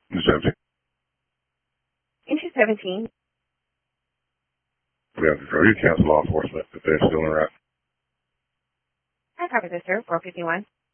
217. Into 17. We have to cancel law enforcement if they're still in route. I cover this, sir. 451.